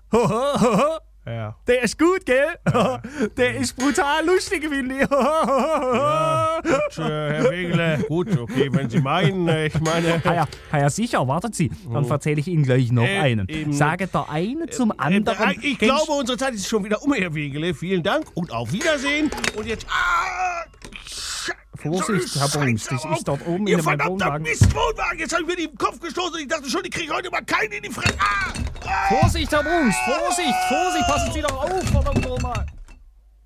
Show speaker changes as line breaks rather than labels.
Ja.
Der ist gut, gell? Der ist brutal lustig, finde ich.
Ja, gut, Herr Wegeler. Gut, okay, wenn Sie meinen, ich meine...
Ja, sicher, warten Sie. Dann erzähle ich Ihnen gleich noch einen.
eben.
Sage der eine zum anderen.
Ich glaube, unsere Zeit ist schon wieder um, Herr Wegeler. Vielen Dank und auf Wiedersehen. Und jetzt...
Vorsicht, Herr Bruns, das ist dort oben in
Ihr
meinem
verdammter
Wohnwagen.
Mistwohnwagen! Jetzt habe ich mir die im Kopf gestoßen. Ich dachte schon, ich kriege heute mal keinen in die Fresse.
Vorsicht, Herr Bruns, Vorsicht, passen Sie doch auf, verdammt nochmal.